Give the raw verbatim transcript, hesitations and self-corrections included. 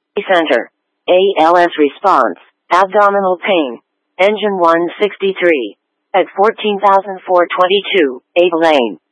Center. A L S response. Abdominal pain. Engine one sixty-three. At fourteen thousand four hundred twenty-two, Ava Lane.